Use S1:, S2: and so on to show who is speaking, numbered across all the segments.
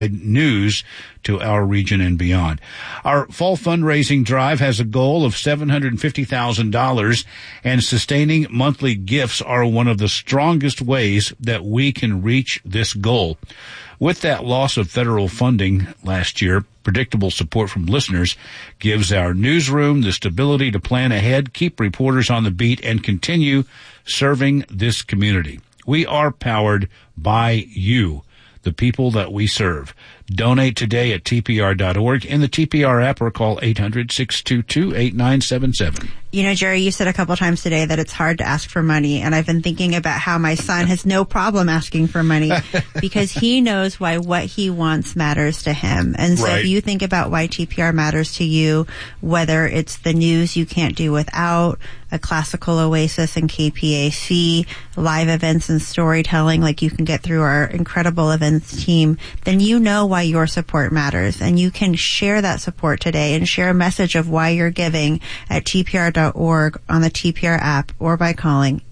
S1: news to our region and beyond. Our fall fundraising drive has a goal of $750,000, and sustaining monthly gifts are one of the strongest ways that we can reach this goal. With that loss of federal funding last year, predictable support from listeners gives our newsroom the stability to plan ahead, keep reporters on the beat, and continue serving this community. We are powered by you, the people that we serve. Donate today at tpr.org in the TPR app or call 800-622-8977.
S2: You know, Jerry, you said a couple times today that it's hard to ask for money, and I've been thinking about how my son has no problem asking for money because he knows why what he wants matters to him. And so if you think about why TPR matters to you, whether it's the news you can't do without, a classical oasis and KPAC, live events and storytelling like you can get through our incredible events team, then you know why your support matters. And you can share that support today and share a message of why you're giving at tpr.org on the TPR app or by calling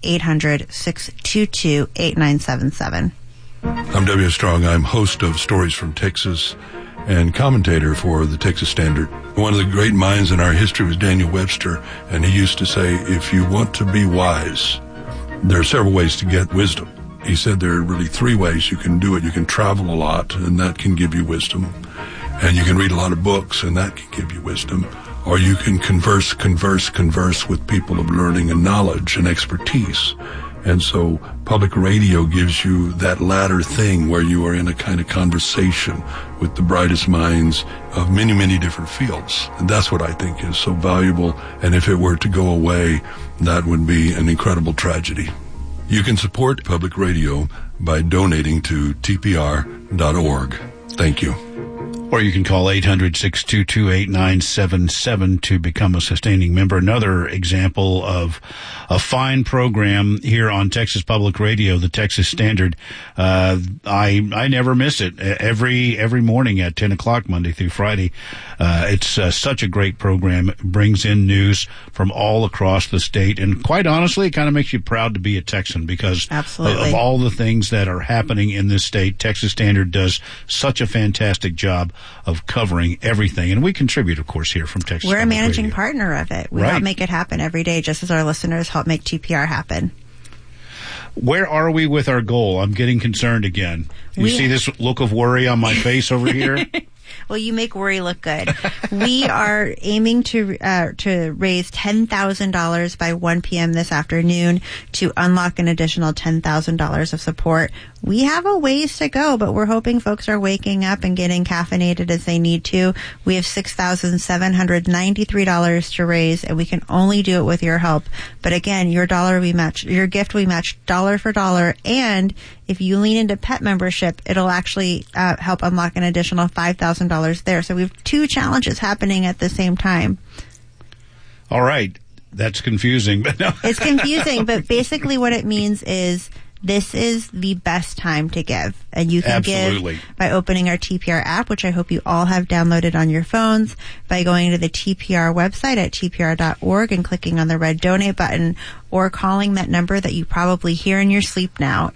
S2: 800-622-8977.
S3: I'm W. Strong. I'm host of Stories from Texas and commentator for the Texas Standard. One of the great minds in our history was Daniel Webster, and he used to say, if you want to be wise, there are several ways to get wisdom. He said there are really three ways you can do it. You can travel a lot, and that can give you wisdom. And you can read a lot of books, and that can give you wisdom. Or you can converse with people of learning and knowledge and expertise. And so public radio gives you that latter thing where you are in a kind of conversation with the brightest minds of many, many different fields. And that's what I think is so valuable. And if it were to go away, that would be an incredible tragedy. You can support public radio by donating to tpr.org. Thank you.
S1: Or you can call 800-622-8977 to become a sustaining member. Another example of a fine program here on Texas Public Radio, the Texas Standard. I never miss it. Every morning at 10 o'clock, Monday through Friday. It's such a great program. It brings in news from all across the state. And quite honestly, it kind of makes you proud to be a Texan because of all the things that are happening in this state. Texas Standard does such a fantastic job of covering everything. And we contribute, of course, here from Texas.
S2: We're
S1: Public
S2: a managing
S1: Radio.
S2: partner of it. We help make it happen every day, just as our listeners help make TPR happen.
S1: Where are we with our goal? I'm getting concerned again. You see this look of worry on my face over here?
S2: Well, you make worry look good. We are aiming to raise $10,000 by 1 p.m. this afternoon to unlock an additional $10,000 of support. We have a ways to go, but we're hoping folks are waking up and getting caffeinated as they need to. We have $6,793 to raise, and we can only do it with your help. But again, your gift we match dollar for dollar, and if you lean into pet membership, it'll actually help unlock an additional $5,000 there. So we have two challenges happening at the same time. All right.
S1: That's confusing. But no.
S2: It's confusing, but basically what it means is this is the best time to give. And you can give by opening our TPR app, which I hope you all have downloaded on your phones, by going to the TPR website at tpr.org and clicking on the red donate button, or calling that number that you probably hear in your sleep now,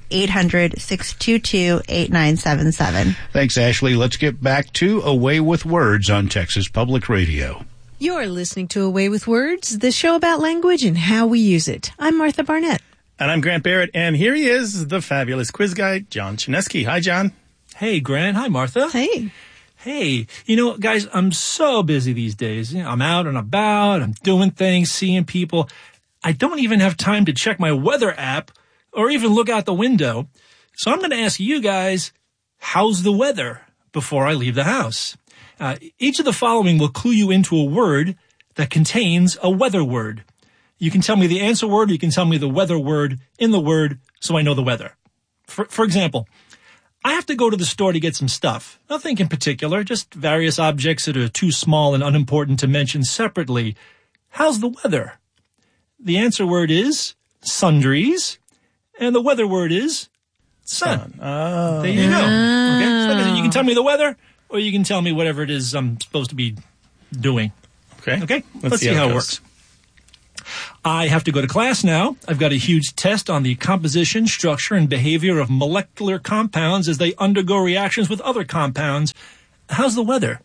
S2: 800-622-8977.
S1: Thanks, Ashley. Let's get back to Away with Words on Texas Public Radio.
S4: You're listening to Away with Words, the show about language and how we use it. I'm Martha Barnett.
S5: And I'm Grant Barrett, and here he is, the fabulous quiz guy, John Chinesky. Hi, John.
S6: Hey, Grant. Hi, Martha.
S4: Hey.
S6: Hey. You know, guys, I'm so busy these days. You know, I'm out and about, I'm doing things, seeing people. I don't even have time to check my weather app or even look out the window. So I'm going to ask you guys, how's the weather before I leave the house? Each of the following will clue you into a word that contains a weather word. You can tell me the answer word, or you can tell me the weather word in the word so I know the weather. For example, I have to go to the store to get some stuff. Nothing in particular, just various objects that are too small and unimportant to mention separately. How's the weather? The answer word is sundries, and the weather word is sun.
S5: Oh.
S6: There you go. Okay, so you can tell me the weather, or you can tell me whatever it is I'm supposed to be doing.
S5: Okay.
S6: Let's see how it works. I have to go to class now. I've got a huge test on the composition, structure, and behavior of molecular compounds as they undergo reactions with other compounds. How's the weather?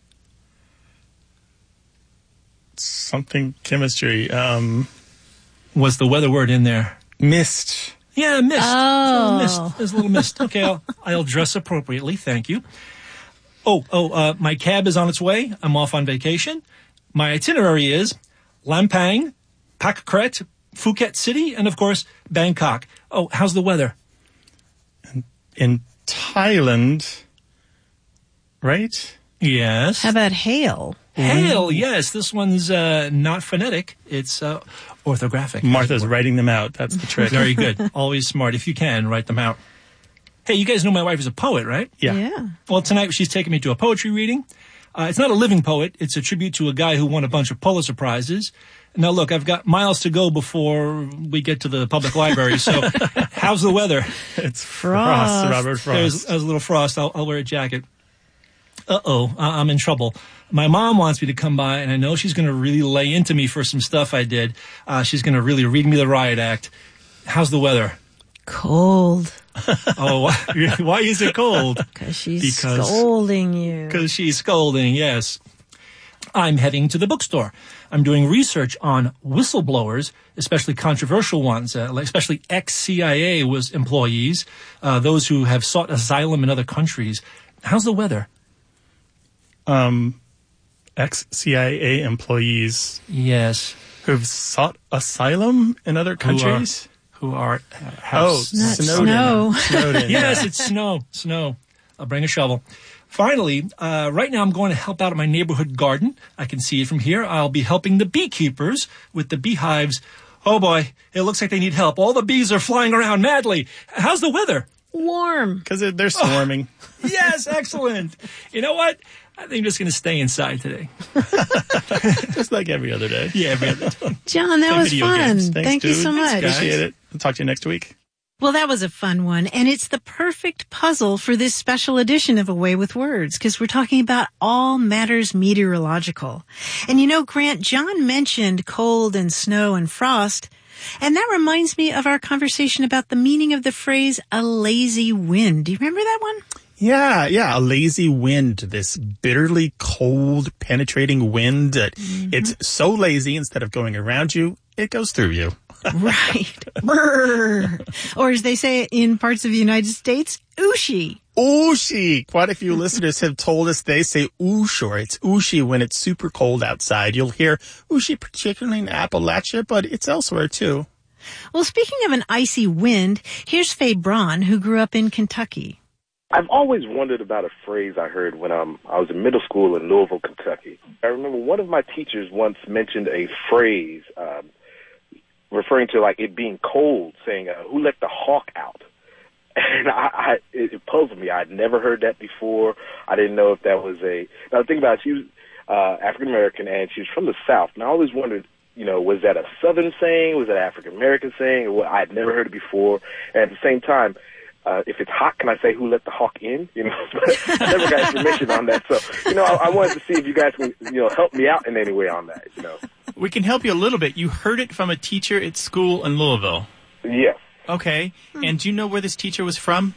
S5: Something chemistry.
S6: Was the weather word in there?
S5: Mist.
S6: Yeah, mist.
S4: Oh.
S6: There's a little mist. Okay, I'll dress appropriately. Thank you. My cab is on its way. I'm off on vacation. My itinerary is Lampang, Pakret, Phuket City, and of course, Bangkok. Oh, how's the weather?
S5: In Thailand, right?
S6: Yes.
S4: How about hail?
S6: Hail, yes. This one's not phonetic. It's orthographic.
S5: Martha's writing them out. That's the trick.
S6: Very good. Always smart. If you can, write them out. Hey, you guys know my wife is a poet, right?
S5: Yeah.
S6: Well, tonight she's taking me to a poetry reading. It's not a living poet. It's a tribute to a guy who won a bunch of Pulitzer Prizes. Now, look, I've got miles to go before we get to the public library, so how's the weather?
S5: It's Frost, Robert Frost.
S6: There's a little frost. I'll wear a jacket. I'm in trouble. My mom wants me to come by, and I know she's going to really lay into me for some stuff I did. She's going to really read me the riot act. How's the weather?
S4: Cold.
S6: Oh, why is it cold?
S4: Because she's scolding you.
S6: Because she's scolding, yes. I'm heading to the bookstore. I'm doing research on whistleblowers, especially controversial ones, especially ex-CIA employees, those who have sought asylum in other countries. How's the weather?
S5: Ex-CIA employees.
S6: Yes.
S5: Who've sought asylum in other countries?
S6: Who are
S5: Snowden. Snowden.
S6: Yes, it's snow. I'll bring a shovel. Finally, right now I'm going to help out at my neighborhood garden. I can see it from here. I'll be helping the beekeepers with the beehives. Oh boy, it looks like they need help. All the bees are flying around madly. How's the weather?
S4: Warm.
S5: Because they're swarming.
S6: Yes, excellent. You know what? I think I'm just going to stay inside today.
S5: Just like every other day.
S6: Yeah, every other day.
S4: John, that was fun. Thank you so much.
S5: Appreciate it. I'll talk to you next week.
S4: Well, that was a fun one, and it's the perfect puzzle for this special edition of A Way with Words, because we're talking about all matters meteorological. And you know, Grant, John mentioned cold and snow and frost, and that reminds me of our conversation about the meaning of the phrase, a lazy wind. Do you remember that one?
S5: Yeah, a lazy wind, this bitterly cold, penetrating wind. It's so lazy, instead of going around you, it goes through you.
S4: Right. Brr. Or as they say in parts of the United States, ooshy.
S5: Ooshy. Quite a few listeners have told us they say oosh, or it's ooshy when it's super cold outside. You'll hear ooshy particularly in Appalachia, but it's elsewhere too.
S4: Well, speaking of an icy wind, here's Faye Braun, who grew up in Kentucky.
S7: I've always wondered about a phrase I heard when I was in middle school in Louisville, Kentucky. I remember one of my teachers once mentioned a phrase referring to like it being cold, saying, who let the hawk out? And it puzzled me. I'd never heard that before. I didn't know if that was now think about it, she was African-American and she was from the South. And I always wondered, was that a Southern saying? Was that an African-American saying? Or I'd never heard it before. And at the same time, if it's hot, can I say who let the hawk in? I never got information on that. So, I wanted to see if you guys can, help me out in any way on that,
S8: We can help you a little bit. You heard it from a teacher at school in Louisville.
S7: Yes.
S8: Okay. And do you know where this teacher was from?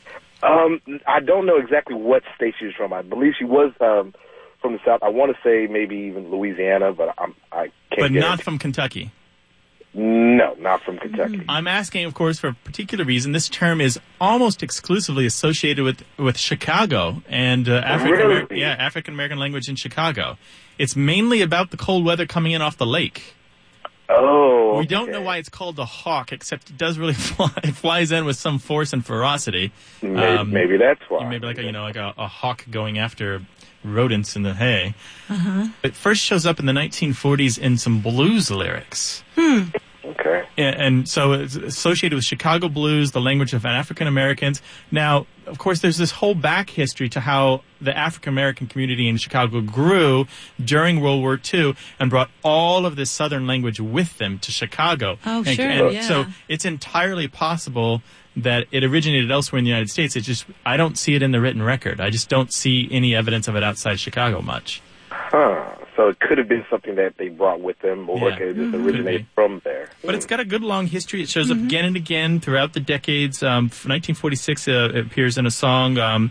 S7: I don't know exactly what state she was from. I believe she was from the South. I want to say maybe even Louisiana, but I can't.
S8: But not from Kentucky.
S7: No, not from Kentucky.
S8: I'm asking, of course, for a particular reason. This term is almost exclusively associated with Chicago and African American language in Chicago. It's mainly about the cold weather coming in off the lake.
S7: Oh,
S8: We don't know why it's called the hawk, except it does really fly. It flies in with some force and ferocity.
S7: Maybe that's why.
S8: Maybe like a hawk going after rodents in the hay.
S4: Uh-huh.
S8: It first shows up in the 1940s in some blues lyrics.
S7: Okay.
S8: And so it's associated with Chicago blues, the language of African Americans. Now, of course, there's this whole back history to how the African American community in Chicago grew during World War II and brought all of this Southern language with them to Chicago.
S4: Oh,
S8: and,
S4: sure,
S8: and
S4: yeah.
S8: So it's entirely possible that it originated elsewhere in the United States. It's just, I don't see it in the written record. I just don't see any evidence of it outside Chicago much.
S7: Huh. So it could have been something that they brought with them, or it could have just originated from there.
S8: But it's got a good long history. It shows up again and again throughout the decades. 1946 it appears in a song.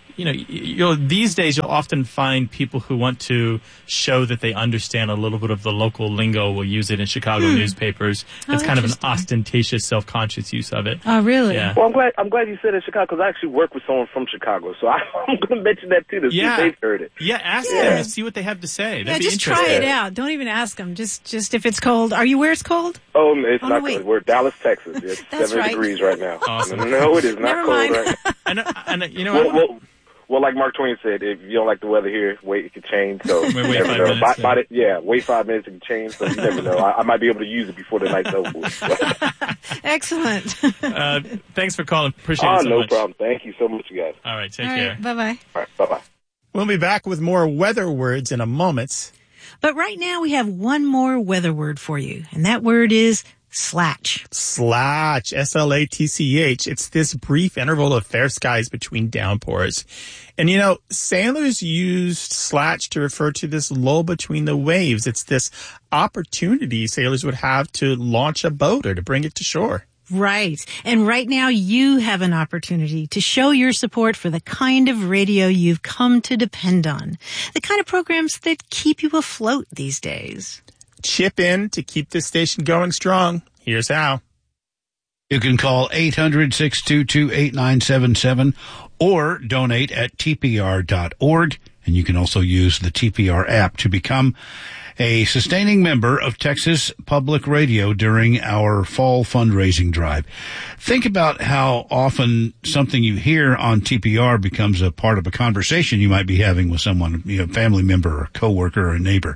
S8: These days you'll often find people who want to show that they understand a little bit of the local lingo will use it in Chicago newspapers. It's kind of an ostentatious, self-conscious use of it.
S4: Oh, really?
S8: Yeah.
S7: Well, I'm glad you said in Chicago, because I actually work with someone from Chicago, so I'm going to mention that too to see if they've heard it.
S8: Yeah, ask them and see what they have to say. That'd be
S4: just try it out. Don't even ask them. Just if it's cold. Are you where it's cold?
S7: Oh, it's not cold. We're Dallas, Texas. It's 7 degrees right now.
S8: Awesome.
S7: No, it is not cold right now.
S8: And you know
S7: Well, like Mark Twain said, if you don't like the weather here, wait, it could change. So
S8: wait 5 minutes.
S7: Wait 5 minutes, it can change. So you never know. I might be able to use it before the night's over.
S4: Excellent.
S8: Thanks for calling. Appreciate it so
S7: no
S8: much.
S7: problem. Thank you so much, you guys.
S8: All right, take care.
S4: Bye-bye.
S7: All right, bye-bye.
S5: We'll be back with more weather words in a moment.
S4: But right now we have one more weather word for you, and that word is slatch.
S5: Slatch, S-L-A-T-C-H. It's this brief interval of fair skies between downpours. And sailors used slatch to refer to this lull between the waves. It's this opportunity sailors would have to launch a boat or to bring it to shore.
S4: Right. And right now you have an opportunity to show your support for the kind of radio you've come to depend on. The kind of programs that keep you afloat these days.
S5: Chip in to keep this station going strong. Here's how.
S1: You can call 800-622-8977 or donate at tpr.org. And you can also use the TPR app to become a sustaining member of Texas Public Radio during our fall fundraising drive. Think about how often something you hear on TPR becomes a part of a conversation you might be having with someone, family member or coworker or a neighbor.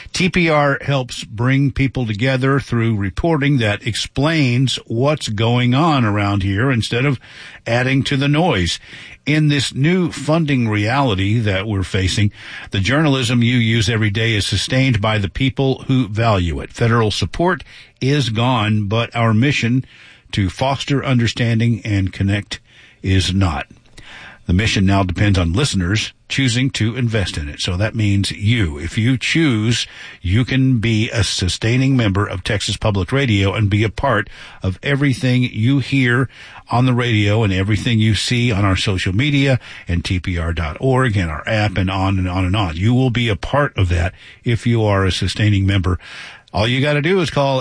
S1: TPR helps bring people together through reporting that explains what's going on around here instead of adding to the noise. In this new funding reality that we're facing, the journalism you use every day is sustained by the people who value it. Federal support is gone, but our mission to foster understanding and connect is not. The mission now depends on listeners choosing to invest in it. So that means you. If you choose, you can be a sustaining member of Texas Public Radio and be a part of everything you hear on the radio and everything you see on our social media and tpr.org and our app and on and on and on. You will be a part of that if you are a sustaining member. All you got to do is call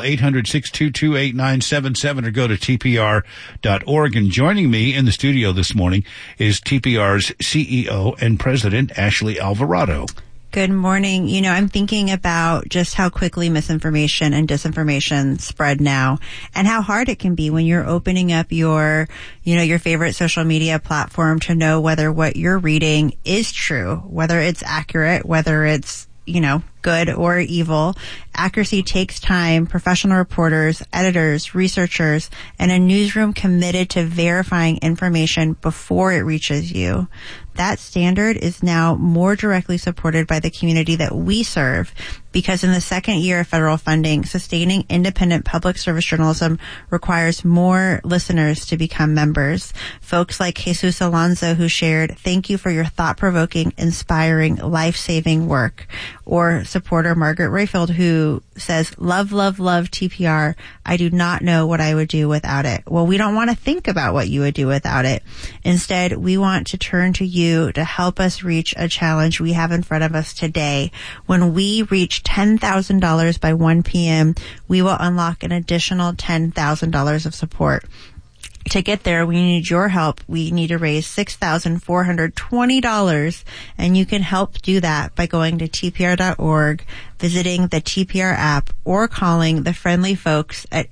S1: 800-622-8977 or go to tpr.org. And joining me in the studio this morning is TPR's CEO and President, Ashley Alvarado.
S2: Good morning. I'm thinking about just how quickly misinformation and disinformation spread now and how hard it can be when you're opening up your favorite social media platform to know whether what you're reading is true, whether it's accurate, whether it's, good or evil. Accuracy takes time, professional reporters, editors, researchers, and a newsroom committed to verifying information before it reaches you. That standard is now more directly supported by the community that we serve because in the second year of federal funding, sustaining independent public service journalism requires more listeners to become members. Folks like Jesus Alonso, who shared, "Thank you for your thought-provoking, inspiring, life-saving work." Or supporter Margaret Rayfield, who says, "Love, love, love TPR. I do not know what I would do without it." Well, we don't want to think about what you would do without it. Instead, we want to turn to you to help us reach a challenge we have in front of us today. When we reach $10,000 by 1 p.m., we will unlock an additional $10,000 of support. To get there, we need your help. We need to raise $6,420, and you can help do that by going to tpr.org, visiting the TPR app, or calling the friendly folks at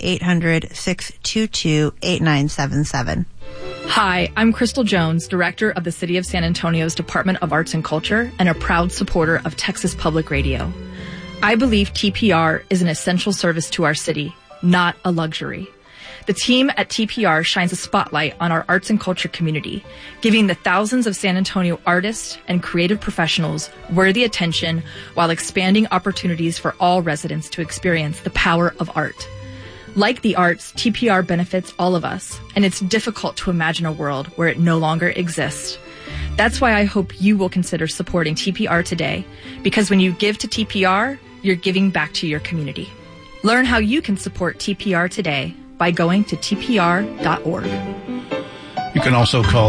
S2: 800-622-8977.
S9: Hi, I'm Crystal Jones, Director of the City of San Antonio's Department of Arts and Culture and a proud supporter of Texas Public Radio. I believe TPR is an essential service to our city, not a luxury. The team at TPR shines a spotlight on our arts and culture community, giving the thousands of San Antonio artists and creative professionals worthy attention while expanding opportunities for all residents to experience the power of art. Like the arts, TPR benefits all of us, and it's difficult to imagine a world where it no longer exists. That's why I hope you will consider supporting TPR today, because when you give to TPR, you're giving back to your community. Learn how you can support TPR today by going to tpr.org.
S1: You can also call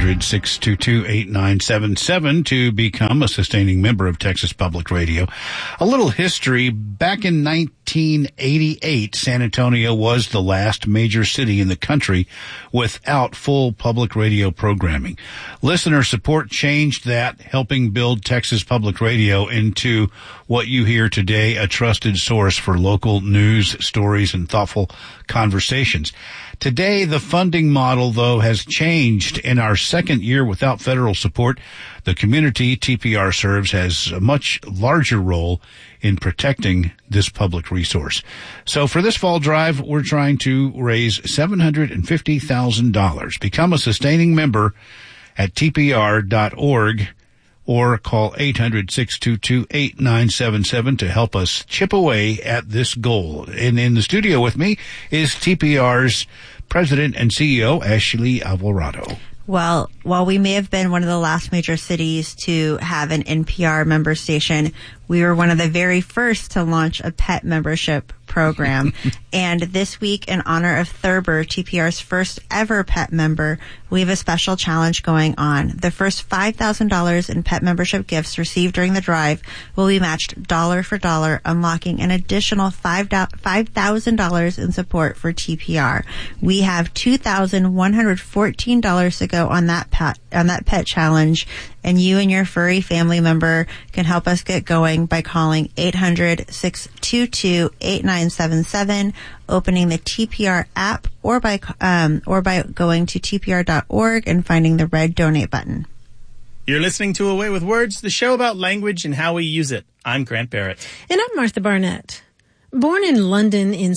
S1: 800-622-8977 to become a sustaining member of Texas Public Radio. A little history. Back in 1988, San Antonio was the last major city in the country without full public radio programming. Listener support changed that, helping build Texas Public Radio into what you hear today, a trusted source for local news, stories, and thoughtful conversations. Today, the funding model, though, has changed. In our second year without federal support, the community TPR serves has a much larger role in protecting this public resource. So for this fall drive, we're trying to raise $750,000. Become a sustaining member at tpr.org or call 800-622-8977 to help us chip away at this goal. And in the studio with me is TPR's President and CEO, Ashley Alvarado.
S2: Well, while we may have been one of the last major cities to have an NPR member station, we were one of the very first to launch a pet membership program. And this week, in honor of Thurber, TPR's first ever pet member, we have a special challenge going on. The first $5,000 in pet membership gifts received during the drive will be matched dollar for dollar, unlocking an additional $5,000 in support for TPR. We have $2,114 to go on that pet challenge, and you and your furry family member can help us get going by calling 800-622-8977, opening the TPR app, or by going to tpr.org and finding the red donate button.
S5: You're listening to Away with Words, the show about language and how we use it. I'm Grant Barrett.
S4: And I'm Martha Barnett. Born in London in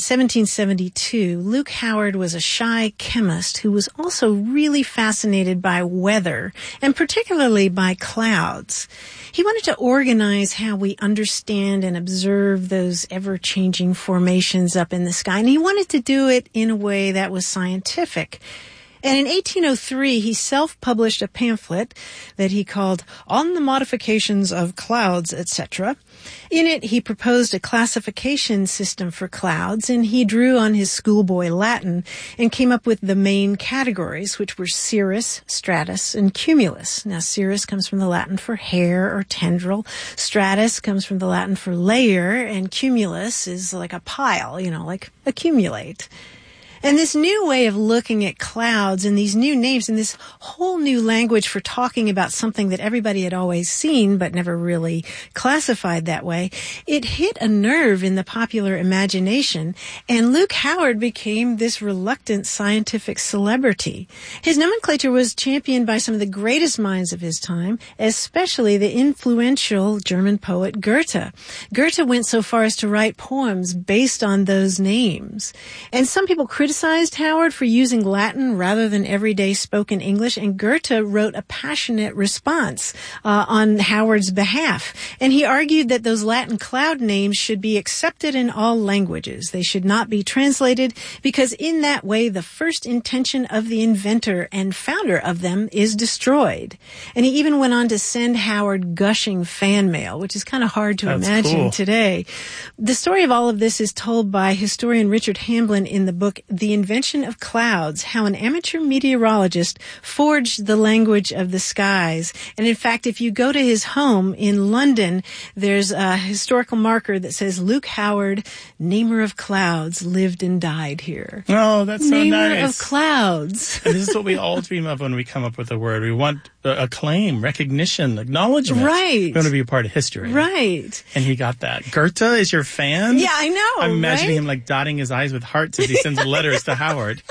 S4: 1772, Luke Howard was a shy chemist who was also really fascinated by weather, and particularly by clouds. He wanted to organize how we understand and observe those ever-changing formations up in the sky, and he wanted to do it in a way that was scientific. And in 1803, he self-published a pamphlet that he called On the Modifications of Clouds, etc. In it, he proposed a classification system for clouds, and he drew on his schoolboy Latin and came up with the main categories, which were cirrus, stratus, and cumulus. Now, cirrus comes from the Latin for hair or tendril. Stratus comes from the Latin for layer, and cumulus is like a pile, like accumulate. And this new way of looking at clouds and these new names and this whole new language for talking about something that everybody had always seen but never really classified that way, it hit a nerve in the popular imagination, and Luke Howard became this reluctant scientific celebrity. His nomenclature was championed by some of the greatest minds of his time, especially the influential German poet Goethe. Goethe went so far as to write poems based on those names. And some people criticized Howard for using Latin rather than everyday spoken English, and Goethe wrote a passionate response on Howard's behalf. And he argued that those Latin cloud names should be accepted in all languages. They should not be translated, because in that way the first intention of the inventor and founder of them is destroyed. And he even went on to send Howard gushing fan mail, which is kind of hard to imagine today. The story of all of this is told by historian Richard Hamblin in the book The Invention of Clouds, How an Amateur Meteorologist Forged the Language of the Skies. And in fact, if you go to his home in London, there's a historical marker that says Luke Howard, namer of clouds, lived and died here.
S5: Oh, that's so
S4: namer
S5: nice.
S4: Namer of clouds.
S5: And this is what we all dream of when we come up with a word. We want acclaim, recognition, acknowledgement.
S4: Right.
S5: We want to be a part of history.
S4: Right.
S5: And he got that. Goethe is your fan?
S4: Yeah, I know.
S5: I'm imagining
S4: him
S5: like dotting his I's with hearts as he sends letters to Howard.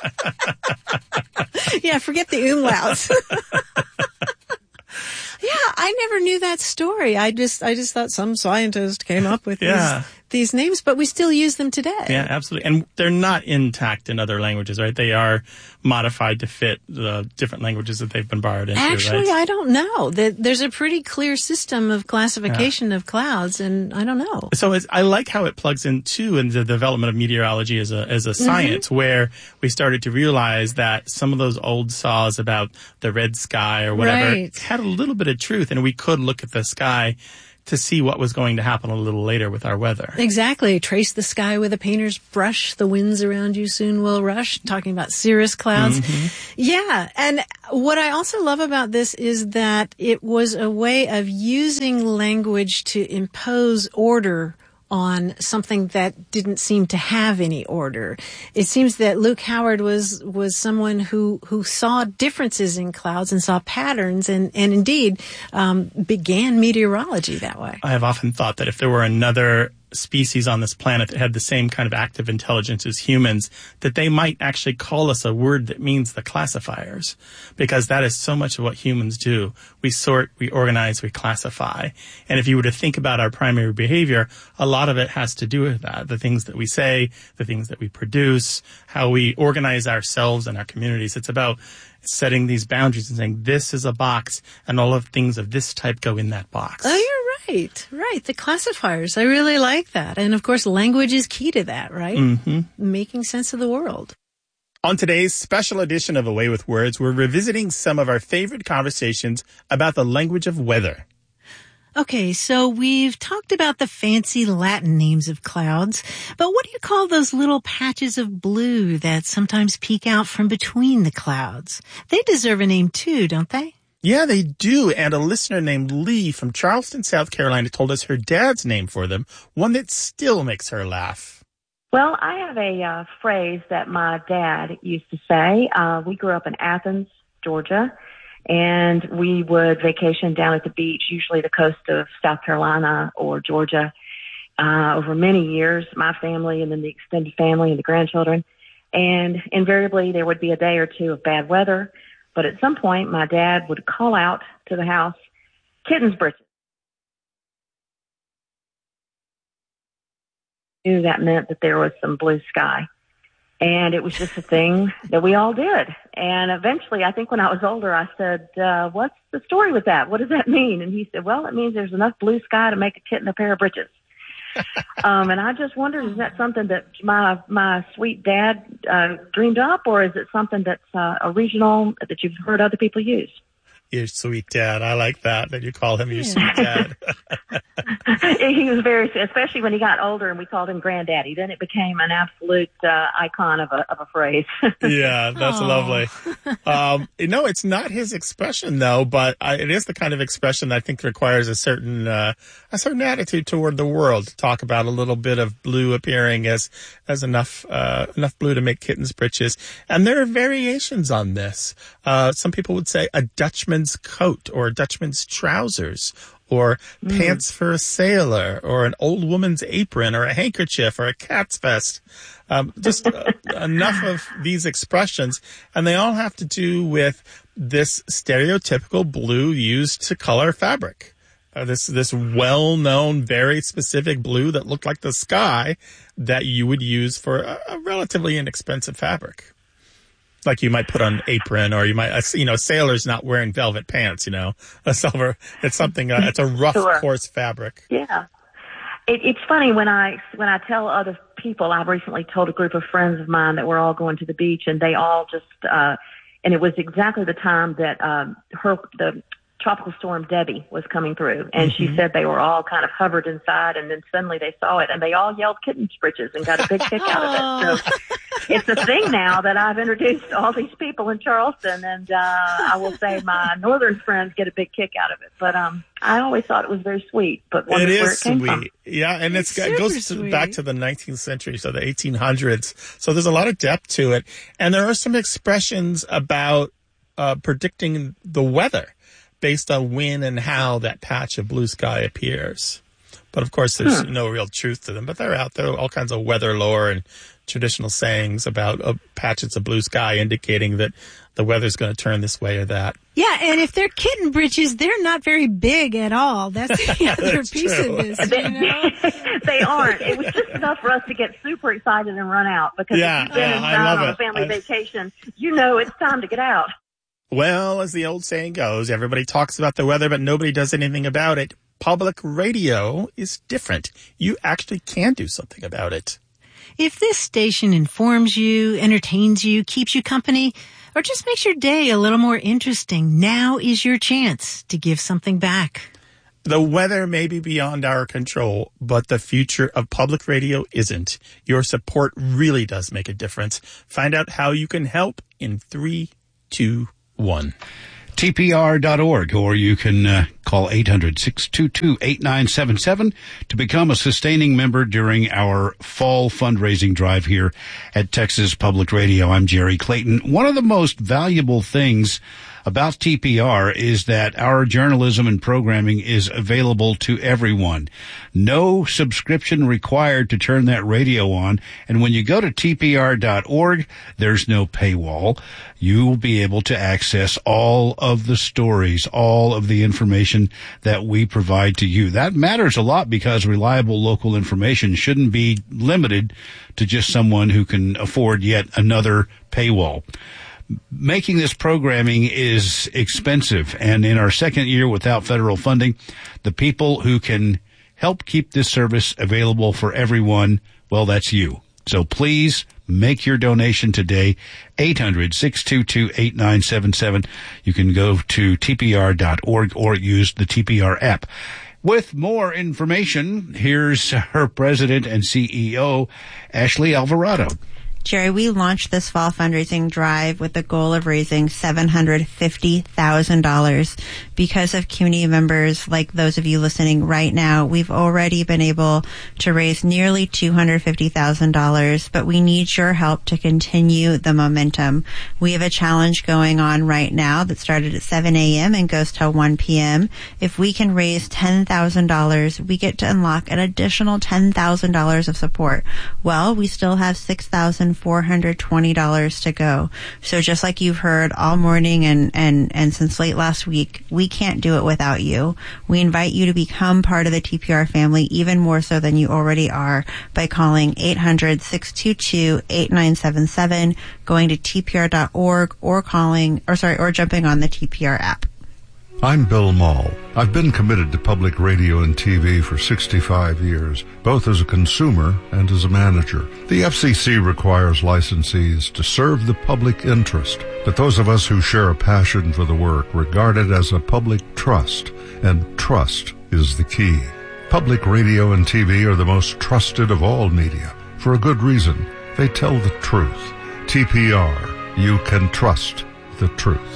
S4: Yeah, forget the umlauts. Yeah, I never knew that story. I just thought some scientist came up with these names, but we still use them today.
S5: Yeah, absolutely. And they're not intact in other languages, right? They are modified to fit the different languages that they've been borrowed into,
S4: Actually,
S5: right?
S4: I don't know. There's a pretty clear system of classification of clouds, and I don't know.
S5: So I like how it plugs in the development of meteorology as a science, where we started to realize that some of those old saws about the red sky or whatever had a little bit of truth, and we could look at the sky to see what was going to happen a little later with our weather.
S4: Exactly. Trace the sky with a painter's brush. The winds around you soon will rush. Talking about cirrus clouds. Yeah. And what I also love about this is that it was a way of using language to impose order on something that didn't seem to have any order. It seems that Luke Howard was someone who saw differences in clouds and saw patterns and indeed began meteorology that way.
S5: I have often thought that if there were another species on this planet that had the same kind of active intelligence as humans, that they might actually call us a word that means the classifiers, because that is so much of what humans do. We sort, we organize, we classify. And if you were to think about our primary behavior, a lot of it has to do with that. The things that we say, the things that we produce, how we organize ourselves and our communities. It's about setting these boundaries and saying, this is a box, and all of things of this type go in that box.
S4: Oh, you're right. Right. The classifiers. I really like that. And of course, language is key to that, right? Making sense of the world.
S5: On today's special edition of Away with Words, we're revisiting some of our favorite conversations about the language of weather.
S4: Okay, so we've talked about the fancy Latin names of clouds, but what do you call those little patches of blue that sometimes peek out from between the clouds? They deserve a name too, don't they?
S5: Yeah, they do. And a listener named Lee from Charleston, South Carolina told us her dad's name for them, one that still makes her laugh.
S10: Well, I have a phrase that my dad used to say. We grew up in Athens, Georgia, and we would vacation down at the beach, usually the coast of South Carolina or Georgia, over many years, my family and then the extended family and the grandchildren. And invariably there would be a day or two of bad weather. But at some point, my dad would call out to the house, "Kitten's britches." I knew that meant that there was some blue sky. And it was just a thing that we all did. And eventually, I think when I was older, I said, what's the story with that? What does that mean? And he said, well, it means there's enough blue sky to make a kitten a pair of britches. And I just wondered, is that something that my sweet dad dreamed up, or is it something that's a regional that you've heard other people use?
S5: Your sweet dad. I like that you call him your sweet dad.
S10: He was very, especially when he got older and we called him Granddaddy. Then it became an absolute icon of a phrase.
S5: Yeah, that's lovely. It's not his expression though, but it is the kind of expression that I think requires a certain attitude toward the world. To talk about a little bit of blue appearing as enough blue to make kittens' britches. And there are variations on this. Some people would say a Dutchman's coat or a Dutchman's trousers, or pants for a sailor, or an old woman's apron, or a handkerchief, or a cat's vest. Just enough of these expressions, and they all have to do with this stereotypical blue used to color fabric. This well-known, very specific blue that looked like the sky that you would use for a relatively inexpensive fabric. Like you might put on an apron, or you might, sailors not wearing velvet pants, a silver, it's something, it's a rough, coarse fabric.
S10: Yeah. It's funny when I tell other people. I've recently told a group of friends of mine that we're all going to the beach, and they all just, and it was exactly the time that, the tropical storm Debbie was coming through, and she said they were all kind of hovered inside, and then suddenly they saw it, and they all yelled "Kitten's britches" and got a big kick out of it. So it's a thing now that I've introduced to all these people in Charleston, and I will say my northern friends get a big kick out of it. But I always thought it was very sweet, but wondered where it came from.
S5: Yeah, and it goes back to the 19th century, so the 1800s. So there's a lot of depth to it, and there are some expressions about predicting the weather based on when and how that patch of blue sky appears. But of course, there's no real truth to them. But they're out there, all kinds of weather lore and traditional sayings about patches of blue sky indicating that the weather's going to turn this way or that.
S4: Yeah, and if they're kitten britches, they're not very big at all. That's the other piece of this, you know?
S10: They aren't. It was just enough for us to get super excited and run out, because if you've been inside on a family vacation, you know it's time to get out.
S5: Well, as the old saying goes, everybody talks about the weather, but nobody does anything about it. Public radio is different. You actually can do something about it.
S4: If this station informs you, entertains you, keeps you company, or just makes your day a little more interesting, now is your chance to give something back.
S5: The weather may be beyond our control, but the future of public radio isn't. Your support really does make a difference. Find out how you can help in 3, 2, 1.
S1: TPR.org, or you can call 800-622-8977 to become a sustaining member during our fall fundraising drive here at Texas Public Radio. I'm Jerry Clayton. One of the most valuable things about TPR is that our journalism and programming is available to everyone. No subscription required to turn that radio on. And when you go to TPR.org, there's no paywall. You will be able to access all of the stories, all of the information that we provide to you. That matters a lot, because reliable local information shouldn't be limited to just someone who can afford yet another paywall. Making this programming is expensive, and in our second year without federal funding, the people who can help keep this service available for everyone, well, that's you. So please make your donation today, 800-622-8977. You can go to TPR.org or use the TPR app. With more information, here's her president and CEO, Ashley Alvarado.
S2: Jerry, we launched this fall fundraising drive with the goal of raising $750,000. Because of community members like those of you listening right now, we've already been able to raise nearly $250,000, but we need your help to continue the momentum. We have a challenge going on right now that started at 7 a.m. and goes till 1 p.m. If we can raise $10,000, we get to unlock an additional $10,000 of support. Well, we still have $6,420 to go. So just like you've heard all morning and since late last week, we can't do it without you. We invite you to become part of the TPR family even more so than you already are by calling 800-622-8977, going to TPR.org, or jumping on the TPR app.
S3: I'm Bill Maul. I've been committed to public radio and TV for 65 years, both as a consumer and as a manager. The FCC requires licensees to serve the public interest, but those of us who share a passion for the work regard it as a public trust, and trust is the key. Public radio and TV are the most trusted of all media. For a good reason. They tell the truth. TPR, you can trust the truth.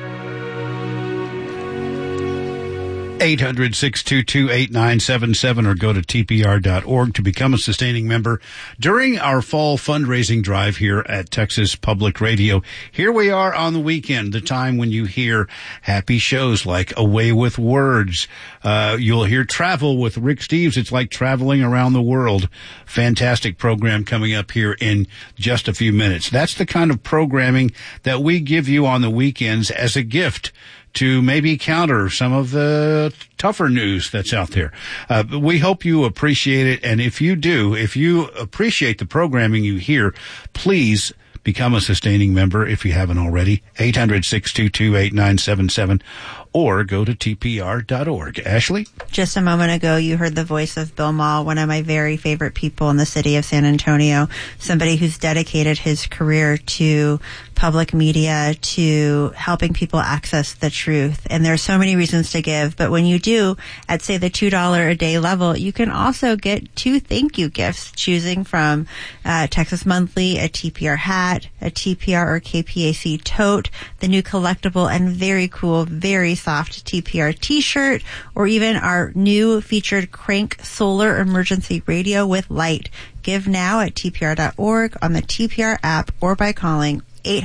S1: 800-622-8977 or go to TPR.org to become a sustaining member during our fall fundraising drive here at Texas Public Radio. Here we are on the weekend, the time when you hear happy shows like Away with Words. You'll hear Travel with Rick Steves. It's like traveling around the world. Fantastic program coming up here in just a few minutes. That's the kind of programming that we give you on the weekends as a gift to maybe counter some of the tougher news that's out there. We hope you appreciate it. And if you do, if you appreciate the programming you hear, please become a sustaining member if you haven't already. 800-622-8977 or go to TPR.org. Ashley?
S2: Just a moment ago, you heard the voice of Bill Maul, one of my very favorite people in the city of San Antonio, somebody who's dedicated his career to public media, to helping people access the truth. And there are so many reasons to give, but when you do, at say the $2 a day level, you can also get 2 thank you gifts, choosing from Texas Monthly, a TPR hat, a TPR or KPAC tote, the new collectible and very cool, very soft TPR t-shirt, or even our new featured Crank solar emergency radio with light. Give now at TPR.org, on the TPR app, or by calling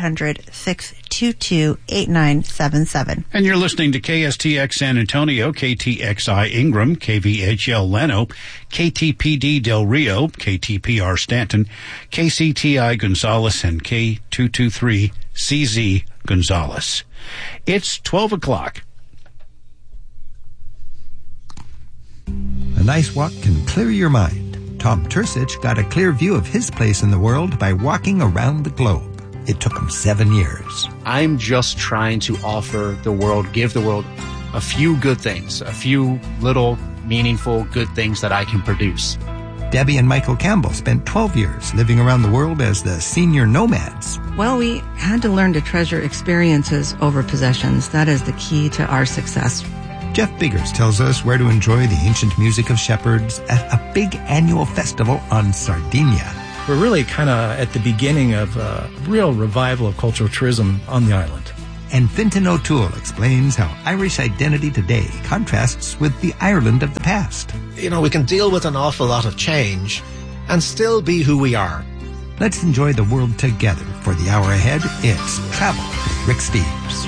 S2: 800-622-8977.
S1: And you're listening to KSTX San Antonio, KTXI Ingram, KVHL Leno, KTPD Del Rio, KTPR Stanton, KCTI Gonzales, and K223CZ Gonzalez. It's 12 o'clock.
S11: A nice walk can clear your mind. Tom Tursich got a clear view of his place in the world by walking around the globe. It took him 7 years.
S12: I'm just trying to give the world a few good things, a few little meaningful good things that I can produce.
S11: Debbie and Michael Campbell spent 12 years living around the world as the senior nomads.
S13: Well, we had to learn to treasure experiences over possessions. That is the key to our success.
S11: Jeff Biggers tells us where to enjoy the ancient music of shepherds at a big annual festival on Sardinia.
S6: We're really kind of at the beginning of a real revival of cultural tourism on the island.
S11: And Fintan O'Toole explains how Irish identity today contrasts with the Ireland of the past.
S14: You know, we can deal with an awful lot of change and still be who we are.
S11: Let's enjoy the world together. For the hour ahead, it's Travel with Rick Steves.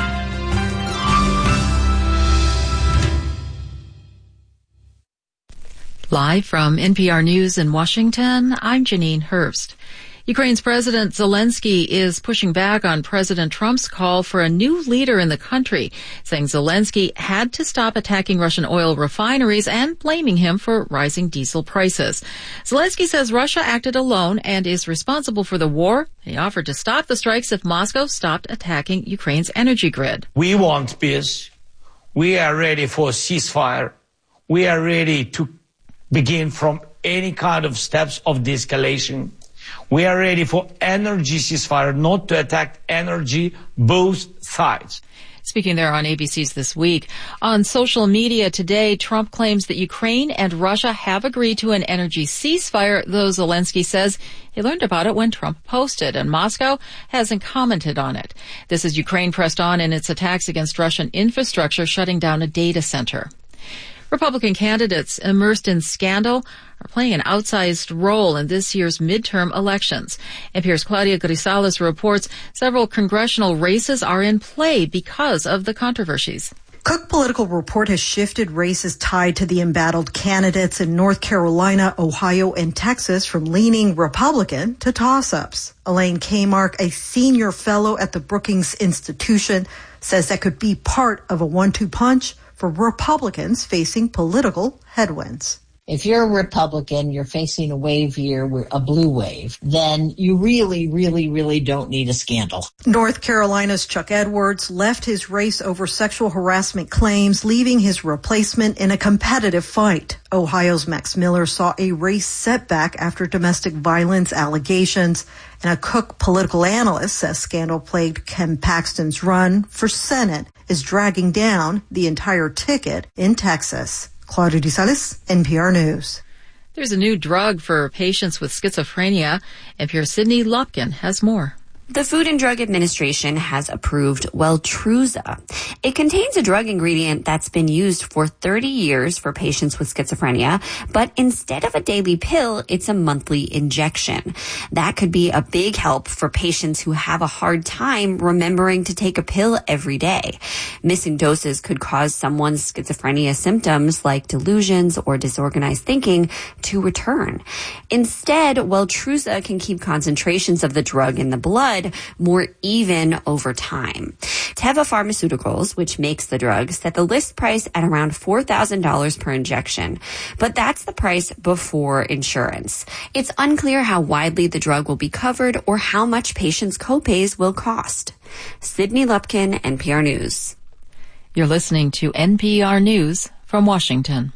S15: Live from NPR News in Washington, I'm Janine Hurst. Ukraine's President Zelensky is pushing back on President Trump's call for a new leader in the country, saying Zelensky had to stop attacking Russian oil refineries and blaming him for rising diesel prices. Zelensky says Russia acted alone and is responsible for the war. He offered to stop the strikes if Moscow stopped attacking Ukraine's energy grid.
S16: We want peace. We are ready for ceasefire. We are ready to begin from any kind of steps of de-escalation. We are ready for energy ceasefire, not to attack energy, both sides.
S15: Speaking there on ABC's This Week. On social media today, Trump claims that Ukraine and Russia have agreed to an energy ceasefire, though Zelensky says he learned about it when Trump posted, and Moscow hasn't commented on it. This as Ukraine pressed on in its attacks against Russian infrastructure, shutting down a data center. Republican candidates immersed in scandal are playing an outsized role in this year's midterm elections. NPR's Claudia Grisales reports several congressional races are in play because of the controversies.
S17: Cook Political Report has shifted races tied to the embattled candidates in North Carolina, Ohio, and Texas from leaning Republican to toss-ups. Elaine Kmark, a senior fellow at the Brookings Institution, says that could be part of a 1-2 punch for Republicans facing political headwinds.
S18: If you're a Republican, you're facing a wave here, a blue wave, then you really don't need a scandal.
S17: North Carolina's Chuck Edwards left his race over sexual harassment claims, leaving his replacement in a competitive fight. Ohio's Max Miller saw a race setback after domestic violence allegations, and a Cook political analyst says scandal-plagued Ken Paxton's run for Senate is dragging down the entire ticket in Texas. Claudia Grisales, NPR News.
S15: There's a new drug for patients with schizophrenia. NPR's Sydney Lopkin has more.
S19: The Food and Drug Administration has approved Weltruza. It contains a drug ingredient that's been used for 30 years for patients with schizophrenia, but instead of a daily pill, it's a monthly injection. That could be a big help for patients who have a hard time remembering to take a pill every day. Missing doses could cause someone's schizophrenia symptoms like delusions or disorganized thinking to return. Instead, Weltruza can keep concentrations of the drug in the blood more even over time. Teva Pharmaceuticals, which makes the drug, set the list price at around $4,000 per injection, but that's the price before insurance. It's unclear how widely the drug will be covered or how much patients' copays will cost. Sydney Lupkin, NPR News.
S15: You're listening to NPR News from Washington.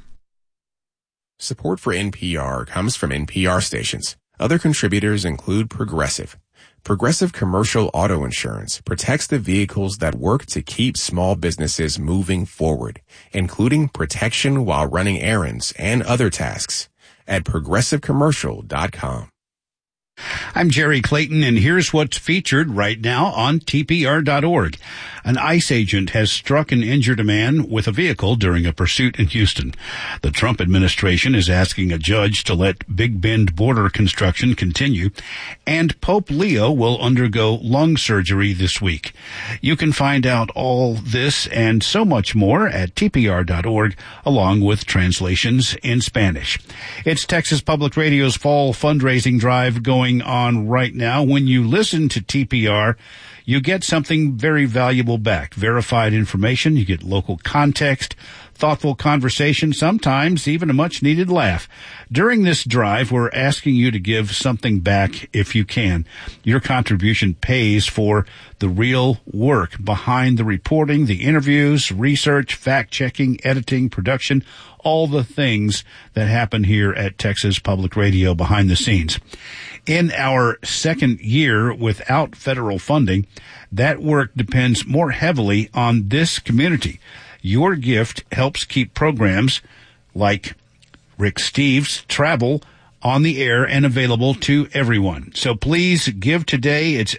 S20: Support for NPR comes from NPR stations. Other contributors include Progressive. Progressive Commercial Auto Insurance protects the vehicles that work to keep small businesses moving forward, including protection while running errands and other tasks at progressivecommercial.com.
S1: I'm Jerry Clayton, and here's what's featured right now on TPR.org. An ICE agent has struck and injured a man with a vehicle during a pursuit in Houston. The Trump administration is asking a judge to let Big Bend border construction continue, and Pope Leo will undergo lung surgery this week. You can find out all this and so much more at TPR.org, along with translations in Spanish. It's Texas Public Radio's fall fundraising drive going going on right now. When you listen to TPR, you get something very valuable back. Verified information, you get local context, thoughtful conversation, sometimes even a much-needed laugh. During this drive, we're asking you to give something back if you can. Your contribution pays for the real work behind the reporting, the interviews, research, fact-checking, editing, production, all the things that happen here at Texas Public Radio behind the scenes. In our second year without federal funding, that work depends more heavily on this community. Your gift helps keep programs like Rick Steves' Travel on the air and available to everyone. So please give today. It's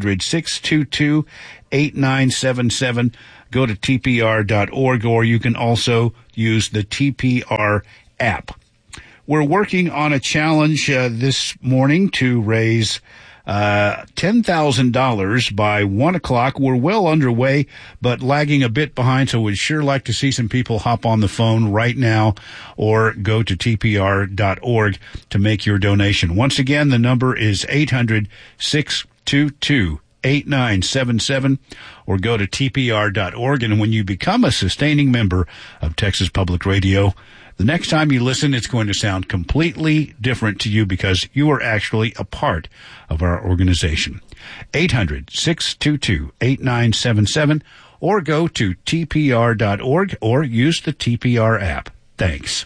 S1: 800-622-8977. Go to tpr.org, or you can also use the TPR app. We're working on a challenge this morning to raise $10,000 by 1 o'clock. We're well underway, but lagging a bit behind, so we'd sure like to see some people hop on the phone right now or go to tpr.org to make your donation. Once again, the number is 800-622-8977, or go to tpr.org. And when you become a sustaining member of Texas Public Radio, the next time you listen, it's going to sound completely different to you because you are actually a part of our organization. 800-622-8977, or go to tpr.org, or use the TPR app. Thanks.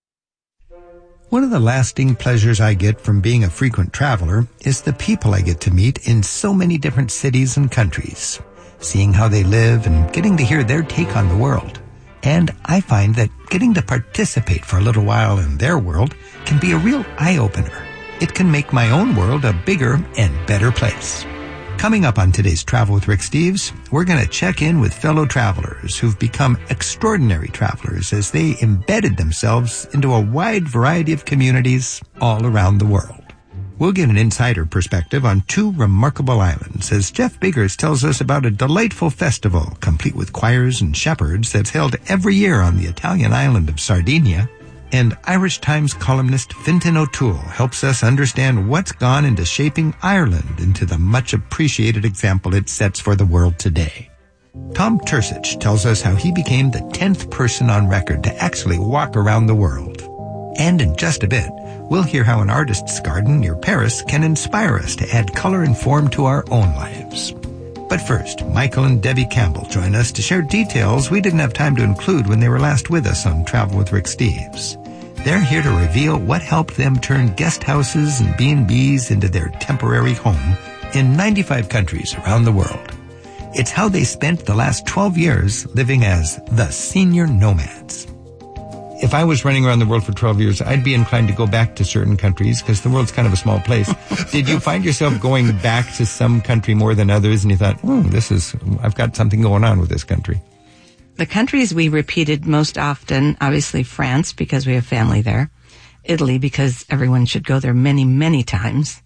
S11: One of the lasting pleasures I get from being a frequent traveler is the people I get to meet in so many different cities and countries, seeing how they live and getting to hear their take on the world. And I find that getting to participate for a little while in their world can be a real eye-opener. It can make my own world a bigger and better place. Coming up on today's Travel with Rick Steves, we're going to check in with fellow travelers who've become extraordinary travelers as they embedded themselves into a wide variety of communities all around the world. We'll get an insider perspective on two remarkable islands as Jeff Biggers tells us about a delightful festival complete with choirs and shepherds that's held every year on the Italian island of Sardinia. And Irish Times columnist Fintan O'Toole helps us understand what's gone into shaping Ireland into the much appreciated example it sets for the world today. Tom Tursich tells us how he became the 10th person on record to actually walk around the world. And in just a bit, we'll hear how an artist's garden near Paris can inspire us to add color and form to our own lives. But first, Michael and Debbie Campbell join us to share details we didn't have time to include when they were last with us on Travel with Rick Steves. They're here to reveal what helped them turn guest houses and B&Bs into their temporary home in 95 countries around the world. It's how they spent the last 12 years living as the senior nomads. If I was running around the world for 12 years, I'd be inclined to go back to certain countries because the world's kind of a small place. Did you find yourself going back to some country more than others and you thought, I've got something going on with this country?
S13: The countries we repeated most often, obviously France, because we have family there. Italy, because everyone should go there many, many times.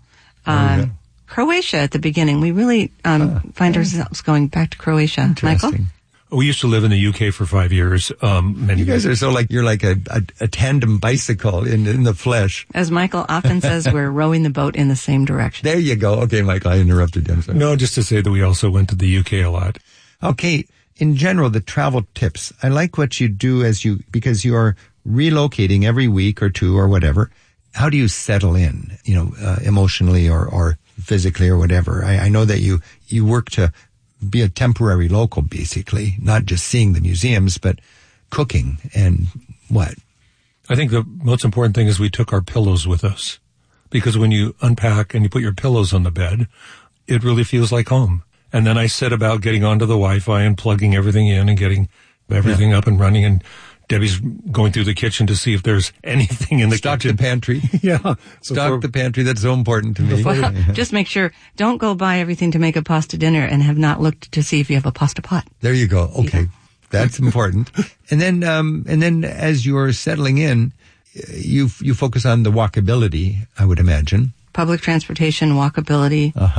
S13: Croatia at the beginning. We really find ourselves going back to Croatia. Michael?
S21: We used to live in the UK for 5 years.
S11: You guys are so you're like a tandem bicycle in the flesh.
S13: As Michael often says, we're rowing the boat in the same direction.
S11: There you go. Okay, Michael, I interrupted you.
S21: No, just to say that we also went to the UK a lot.
S11: Okay, in general, the travel tips. I like what you do because you are relocating every week or two or whatever. How do you settle in, emotionally or physically or whatever? I know that you work to be a temporary local, basically, not just seeing the museums, but cooking and what?
S21: I think the most important thing is we took our pillows with us, because when you unpack and you put your pillows on the bed, it really feels like home. And then I set about getting onto the Wi-Fi and plugging everything in and getting everything up and running. And Debbie's going through the kitchen to see if there's anything in the kitchen.
S11: Stock the pantry.
S21: Yeah.
S11: Stock the pantry. That's so important to me.
S13: Well, just make sure, don't go buy everything to make a pasta dinner and have not looked to see if you have a pasta pot.
S11: There you go. Okay. That's important. And then as you're settling in, you focus on the walkability, I would imagine.
S13: Public transportation, walkability.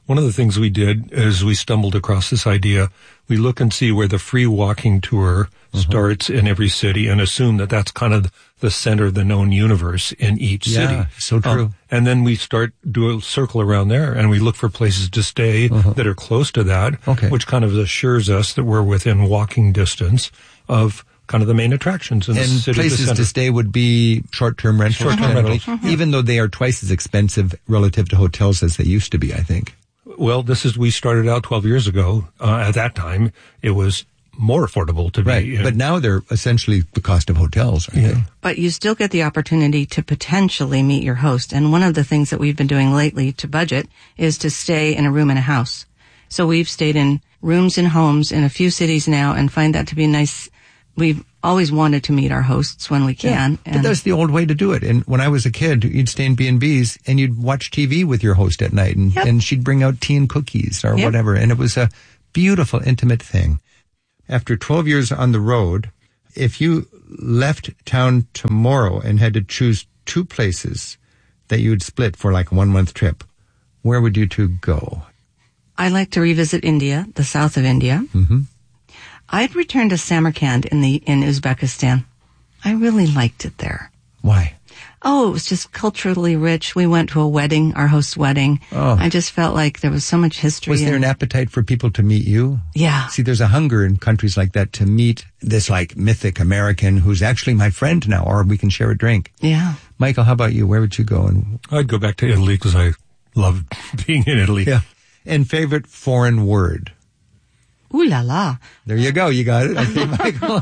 S21: One of the things we did is we stumbled across this idea. We look and see where the free walking tour starts in every city and assume that that's kind of the center of the known universe in each city.
S11: Yeah, so true.
S21: And then we do a circle around there and we look for places to stay that are close to that, which kind of assures us that we're within walking distance of kind of the main attractions in the city.
S11: And places to stay would be short-term rentals, even though they are twice as expensive relative to hotels as they used to be, I think.
S21: Well, we started out 12 years ago. At that time, it was more affordable to be.
S11: But now they're essentially the cost of hotels, aren't they?
S13: But you still get the opportunity to potentially meet your host. And one of the things that we've been doing lately to budget is to stay in a room in a house. So we've stayed in rooms in homes in a few cities now and find that to be nice. We've always wanted to meet our hosts when we can.
S11: Yeah, but that's the old way to do it. And when I was a kid, you'd stay in B&Bs and you'd watch TV with your host at night and she'd bring out tea and cookies or whatever. And it was a beautiful, intimate thing. After 12 years on the road, if you left town tomorrow and had to choose two places that you would split for like a 1-month trip, where would you two go?
S13: I'd like to revisit India, the south of India.
S11: Mm-hmm.
S13: I'd return to Samarkand in Uzbekistan. I really liked it there.
S11: Why?
S13: Oh, it was just culturally rich. We went to a wedding, our host's wedding.
S11: Oh.
S13: I just felt like there was so much history.
S11: Was there an appetite for people to meet you?
S13: Yeah.
S11: See, there's a hunger in countries like that to meet this like mythic American who's actually my friend now, or we can share a drink.
S13: Yeah.
S11: Michael, how about you? Where would you go?
S21: I'd go back to Italy because I love being in Italy.
S11: Yeah. And favorite foreign word?
S13: Ooh la la.
S11: There you go. You got it. Okay, Michael.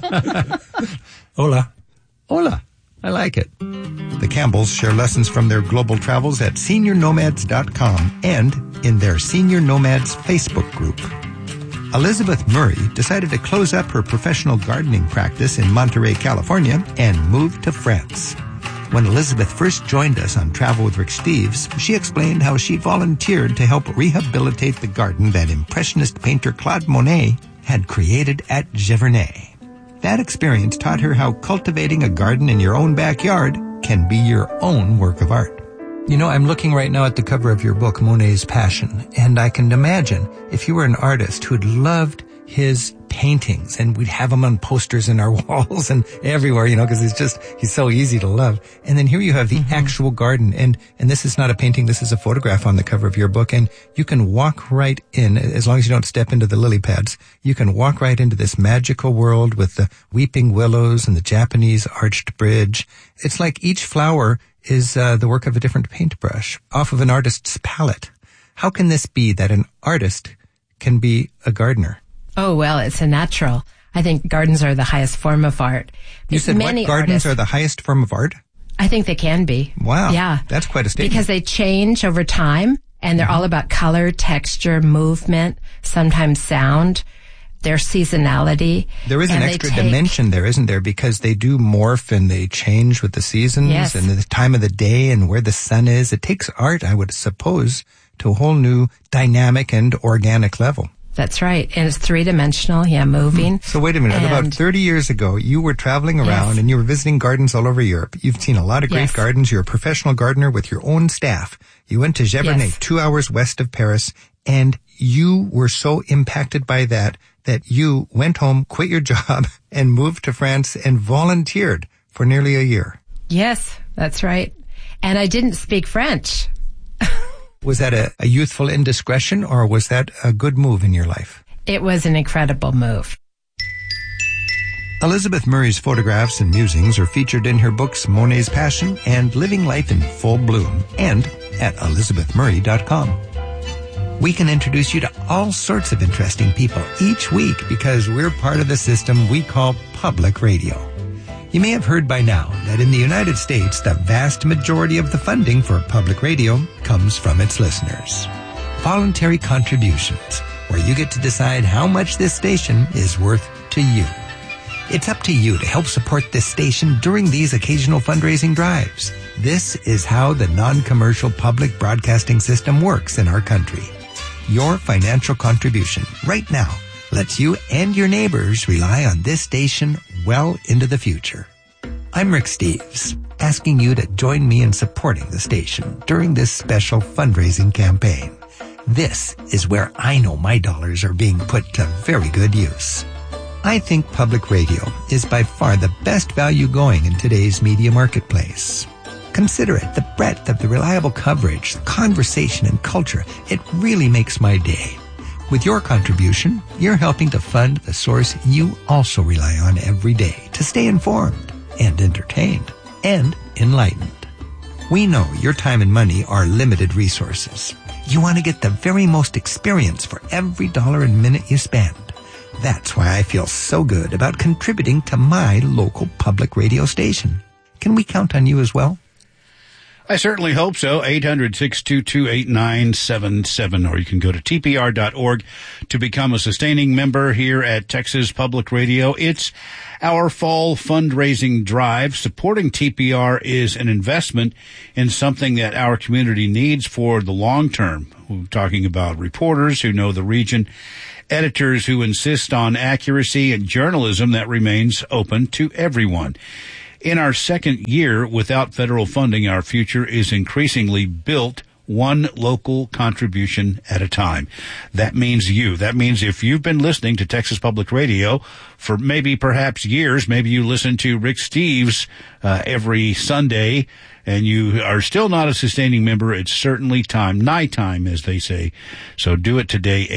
S21: Hola.
S11: Hola. I like it. The Campbells share lessons from their global travels at seniornomads.com and in their Senior Nomads Facebook group. Elizabeth Murray decided to close up her professional gardening practice in Monterey, California, and move to France. When Elizabeth first joined us on Travel with Rick Steves, she explained how she volunteered to help rehabilitate the garden that Impressionist painter Claude Monet had created at Giverny. That experience taught her how cultivating a garden in your own backyard can be your own work of art. You know, I'm looking right now at the cover of your book, Monet's Passion, and I can imagine if you were an artist who'd loved his paintings and we'd have them on posters in our walls and everywhere, you know, because he's so easy to love. And then here you have the actual garden and this is not a painting, this is a photograph on the cover of your book, and you can walk right in, as long as you don't step into the lily pads, you can walk right into this magical world with the weeping willows and the Japanese arched bridge. It's like each flower is the work of a different paintbrush off of an artist's palette. How can this be that an artist can be a gardener?
S8: Oh, well, it's a natural. I think gardens are the highest form of art.
S11: You said what? Gardens are the highest form of art?
S8: I think they can be.
S11: Wow.
S8: Yeah.
S11: That's quite a statement.
S8: Because they change over time, and they're all about color, texture, movement, sometimes sound, their seasonality.
S11: There is an extra dimension there, isn't there? Because they do morph and they change with the seasons and the time of the day and where the sun is. It takes art, I would suppose, to a whole new dynamic and organic level.
S8: That's right. And it's three-dimensional, moving.
S11: So wait a minute. About 30 years ago, you were traveling around and you were visiting gardens all over Europe. You've seen a lot of great gardens. You're a professional gardener with your own staff. You went to Giverny, 2 hours west of Paris, and you were so impacted by that you went home, quit your job, and moved to France and volunteered for nearly a year.
S8: Yes, that's right. And I didn't speak French.
S11: Was that a youthful indiscretion, or was that a good move in your life?
S8: It was an incredible move.
S11: Elizabeth Murray's photographs and musings are featured in her books Monet's Passion and Living Life in Full Bloom, and at elizabethmurray.com. We can introduce you to all sorts of interesting people each week because we're part of the system we call public radio. You may have heard by now that in the United States, the vast majority of the funding for public radio comes from its listeners. Voluntary contributions, where you get to decide how much this station is worth to you. It's up to you to help support this station during these occasional fundraising drives. This is how the non-commercial public broadcasting system works in our country. Your financial contribution right now lets you and your neighbors rely on this station well into the future. I'm Rick Steves, asking you to join me in supporting the station during this special fundraising campaign. This is where I know my dollars are being put to very good use. I think public radio is by far the best value going in today's media marketplace. Consider it, the breadth of the reliable coverage, conversation, and culture. It really makes my day. With your contribution, you're helping to fund the source you also rely on every day to stay informed and entertained and enlightened. We know your time and money are limited resources. You want to get the very most experience for every dollar and minute you spend. That's why I feel so good about contributing to my local public radio station. Can we count on you as well?
S1: I certainly hope so. 800-622-8977, or you can go to tpr.org to become a sustaining member here at Texas Public Radio. It's our fall fundraising drive. Supporting TPR is an investment in something that our community needs for the long term. We're talking about reporters who know the region, editors who insist on accuracy, and journalism that remains open to everyone. In our second year without federal funding, our future is increasingly built one local contribution at a time. That means you. That means if you've been listening to Texas Public Radio for perhaps years, maybe you listen to Rick Steves every Sunday, and you are still not a sustaining member, it's certainly time, night time, as they say. So do it today,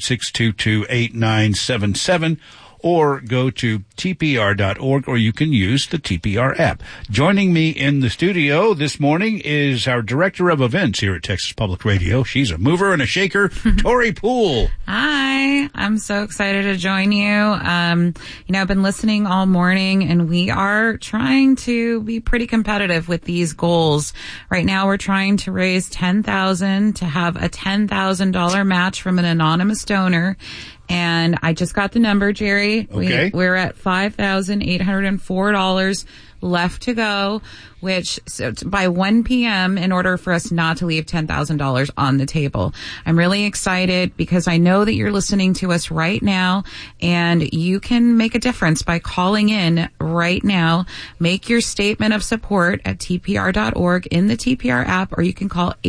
S1: 800-622-8977. Or go to tpr.org, or you can use the TPR app. Joining me in the studio this morning is our Director of Events here at Texas Public Radio. She's a mover and a shaker, Tori Poole.
S7: Hi, I'm so excited to join you. I've been listening all morning, and we are trying to be pretty competitive with these goals. Right now, we're trying to raise $10,000 to have a $10,000 match from an anonymous donor. And I just got the number, Jerry.
S1: Okay.
S7: We're at $5,804 left to go, which so by 1 p.m. in order for us not to leave $10,000 on the table. I'm really excited because I know that you're listening to us right now, and you can make a difference by calling in right now. Make your statement of support at tpr.org in the TPR app, or you can call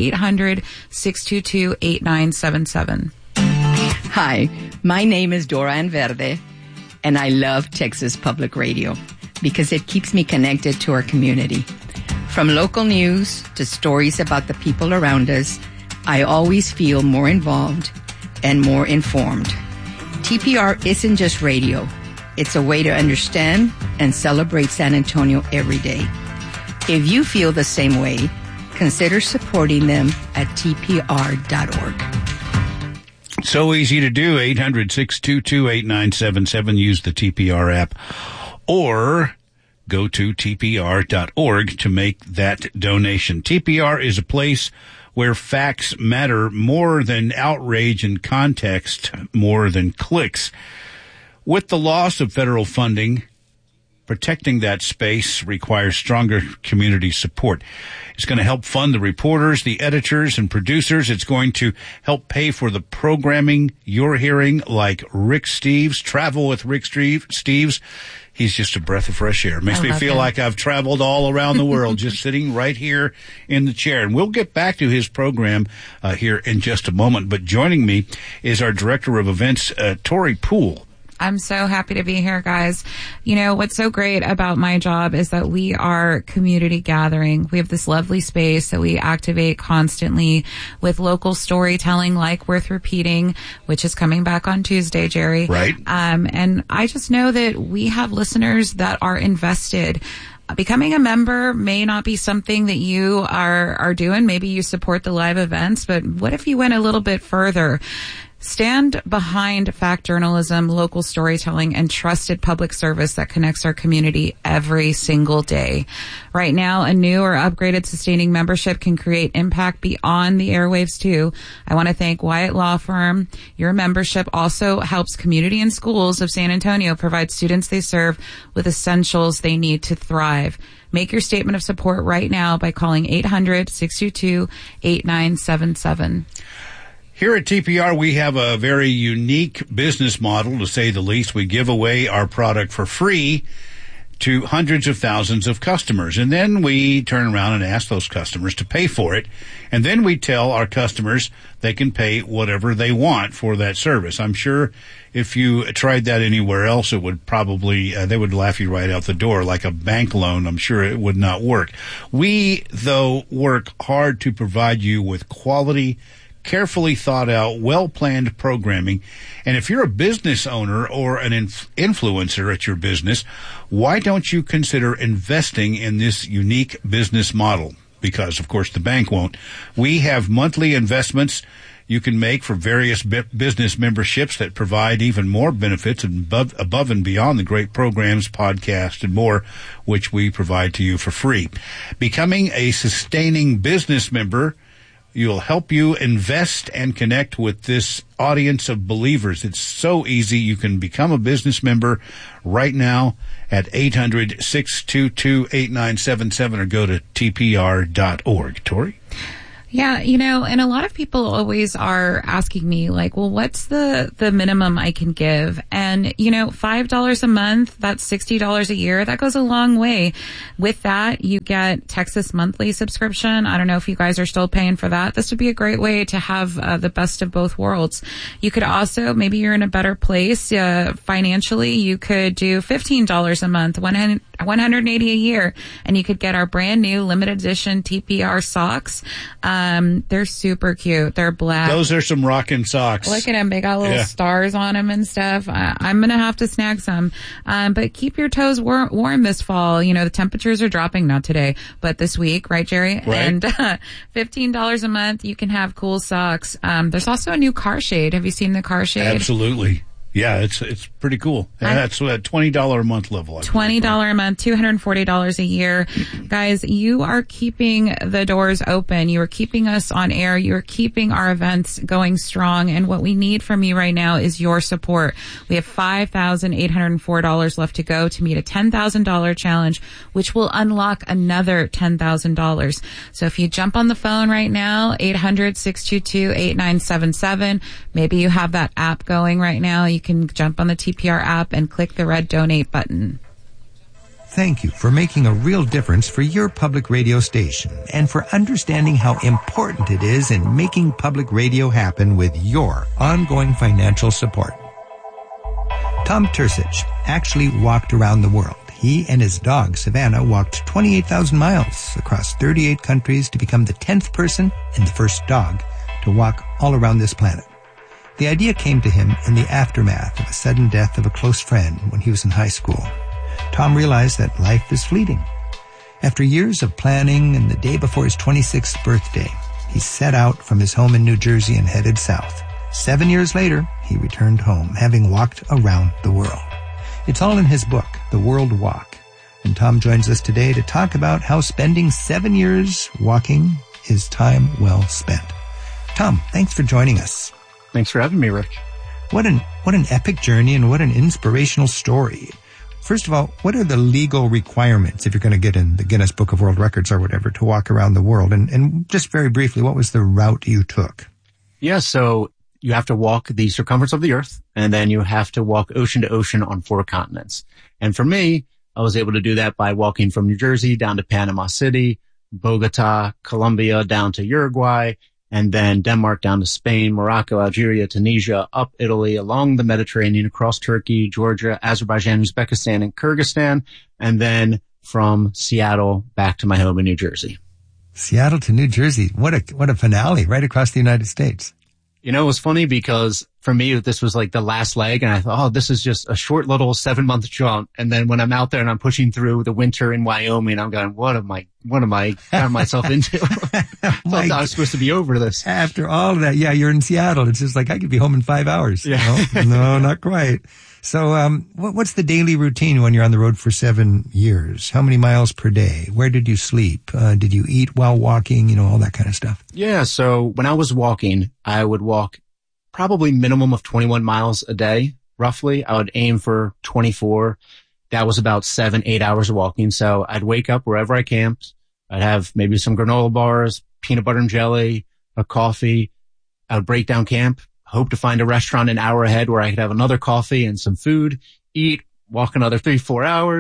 S7: 800-622-8977.
S22: Hi, my name is Dora Anverde, and I love Texas Public Radio because it keeps me connected to our community. From local news to stories about the people around us, I always feel more involved and more informed. TPR isn't just radio. It's a way to understand and celebrate San Antonio every day. If you feel the same way, consider supporting them at tpr.org.
S1: So easy to do, 800-622-8977. Use the TPR app, or go to tpr.org to make that donation. TPR is a place where facts matter more than outrage and context more than clicks. With the loss of federal funding, protecting that space requires stronger community support. It's going to help fund the reporters, the editors, and producers. It's going to help pay for the programming you're hearing, like Rick Steves, Travel with Rick Steves. He's just a breath of fresh air. Makes me feel like I've traveled all around the world just sitting right here in the chair. And we'll get back to his program here in just a moment. But joining me is our Director of Events, Tori Poole.
S7: I'm so happy to be here, guys. You know, what's so great about my job is that we are community gathering. We have this lovely space that we activate constantly with local storytelling like Worth Repeating, which is coming back on Tuesday, Jerry.
S1: Right.
S7: And I just know that we have listeners that are invested. Becoming a member may not be something that you are doing. Maybe you support the live events, but what if you went a little bit further? Stand behind fact journalism, local storytelling, and trusted public service that connects our community every single day. Right now, a new or upgraded sustaining membership can create impact beyond the airwaves too. I want to thank Wyatt Law Firm. Your membership also helps community and schools of San Antonio provide students they serve with essentials they need to thrive. Make your statement of support right now by calling 800-622-8977.
S1: Here at TPR, we have a very unique business model, to say the least. We give away our product for free to hundreds of thousands of customers. And then we turn around and ask those customers to pay for it. And then we tell our customers they can pay whatever they want for that service. I'm sure if you tried that anywhere else, it would probably, they would laugh you right out the door. Like a bank loan, I'm sure it would not work. We, though, work hard to provide you with quality, carefully thought out, well-planned programming. And if you're a business owner or an influencer at your business, why don't you consider investing in this unique business model? Because, of course, the bank won't. We have monthly investments you can make for various business memberships that provide even more benefits above and beyond the great programs, podcasts, and more, which we provide to you for free. Becoming a sustaining business member will help you invest and connect with this audience of believers. It's so easy. You can become a business member right now at 800-622-8977 or go to tpr.org. Tori?
S7: Yeah, and a lot of people always are asking me, like, well, what's the minimum I can give? And, $5 a month, that's $60 a year. That goes a long way. With that, you get Texas monthly subscription. I don't know if you guys are still paying for that. This would be a great way to have the best of both worlds. You could also, maybe you're in a better place financially, you could do $15 a month, $180 a year, and you could get our brand new limited edition TPR socks. They're super cute. They're black.
S1: Those are some rockin' socks.
S7: Look at them. They got little stars on them and stuff. I'm going to have to snag some. But keep your toes warm this fall. The temperatures are dropping, not today, but this week, right, Jerry?
S1: Right.
S7: And $15 a month, you can have cool socks. There's also a new car shade. Have you seen the car shade?
S1: Absolutely. Yeah, it's pretty cool. And that's at $20 a month level.
S7: $20 a month, $240 a year. Guys, you are keeping the doors open. You are keeping us on air. You are keeping our events going strong. And what we need from you right now is your support. We have $5,804 left to go to meet a $10,000 challenge, which will unlock another $10,000. So if you jump on the phone right now, 800-622-8977, maybe you have that app going right now. You can jump on the TPR app and click the red donate button.
S11: Thank you for making a real difference for your public radio station and for understanding how important it is in making public radio happen with your ongoing financial support. Tom Tursich actually walked around the world. He and his dog, Savannah, walked 28,000 miles across 38 countries to become the 10th person and the first dog to walk all around this planet. The idea came to him in the aftermath of a sudden death of a close friend when he was in high school. Tom realized that life is fleeting. After years of planning and the day before his 26th birthday, he set out from his home in New Jersey and headed south. 7 years later, he returned home, having walked around the world. It's all in his book, The World Walk. And Tom joins us today to talk about how spending 7 years walking is time well spent. Tom, thanks for joining us.
S12: Thanks for having me, Rick.
S11: What an epic journey and what an inspirational story. First of all, what are the legal requirements if you're going to get in the Guinness Book of World Records or whatever to walk around the world? And just very briefly, what was the route you took?
S12: Yeah, so you have to walk the circumference of the earth, and then you have to walk ocean to ocean on 4 continents. And for me, I was able to do that by walking from New Jersey down to Panama City, Bogota, Colombia, down to Uruguay, and then Denmark down to Spain, Morocco, Algeria, Tunisia, up Italy, along the Mediterranean, across Turkey, Georgia, Azerbaijan, Uzbekistan, and Kyrgyzstan, and then from Seattle back to my home in New Jersey.
S11: Seattle to New Jersey. What a finale, right across the United States.
S12: It was funny because for me, this was like the last leg, and I thought, oh, this is just a short little 7-month jaunt. And then when I'm out there and I'm pushing through the winter in Wyoming, I'm going, what am I getting myself into? I thought I was supposed to be over this.
S11: After all of that, yeah, you're in Seattle. It's just like, I could be home in 5 hours.
S12: Yeah.
S11: No, not quite. So, what's the daily routine when you're on the road for 7 years? How many miles per day? Where did you sleep? Did you eat while walking? All that kind of stuff.
S12: Yeah. So when I was walking, I would walk probably minimum of 21 miles a day, roughly. I would aim for 24. That was about 7-8 hours of walking. So I'd wake up wherever I camped. I'd have maybe some granola bars, peanut butter and jelly, a coffee. I would break down camp, hope to find a restaurant an hour ahead where I could have another coffee and some food, eat, walk another 3-4 hours,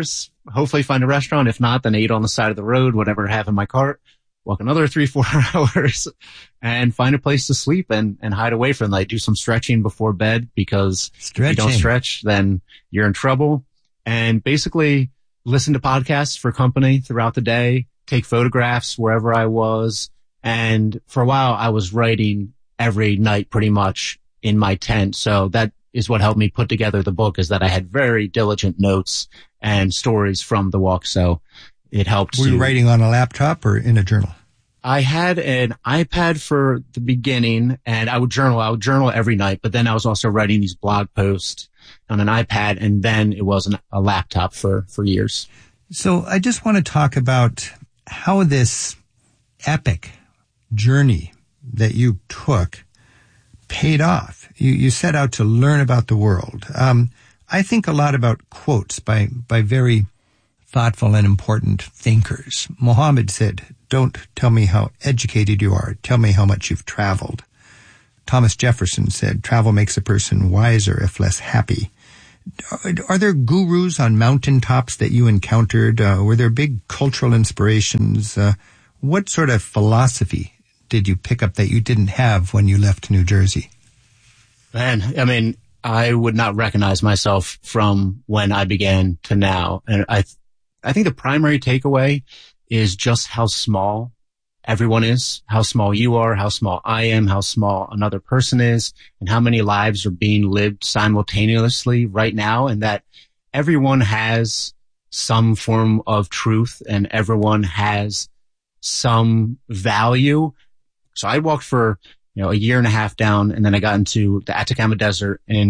S12: hopefully find a restaurant. If not, then I eat on the side of the road, whatever I have in my cart, walk another 3-4 hours and find a place to sleep and hide away from the light. Do some stretching before bed, because if you don't stretch, then you're in trouble. And basically listen to podcasts for company throughout the day, take photographs wherever I was. And for a while I was writing every night pretty much in my tent. So that is what helped me put together the book, is that I had very diligent notes and stories from the walk. So it helped.
S11: Were you writing on a laptop or in a journal?
S12: I had an iPad for the beginning, and I would journal every night, but then I was also writing these blog posts on an iPad, and then it was a laptop for years.
S11: So I just want to talk about how this epic journey that you took paid off. You set out to learn about the world. I think a lot about quotes by very thoughtful and important thinkers. Muhammad said, "Don't tell me how educated you are. Tell me how much you've traveled." Thomas Jefferson said, "Travel makes a person wiser if less happy." Are there gurus on mountaintops that you encountered? Were there big cultural inspirations? What sort of philosophy did you pick up that you didn't have when you left New Jersey?
S12: Man, I mean, I would not recognize myself from when I began to now. And I think the primary takeaway is just how small everyone is, how small you are, how small I am, how small another person is, and how many lives are being lived simultaneously right now, and that everyone has some form of truth and everyone has some value. So I walked for, a year and a half down, and then I got into the Atacama Desert in